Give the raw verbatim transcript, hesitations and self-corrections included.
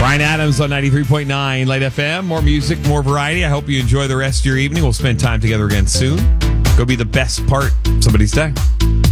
Bryan Adams on ninety-three point nine Light F M. More music, more variety. I hope you enjoy the rest of your evening. We'll spend time together again soon. Go be the best part of somebody's day.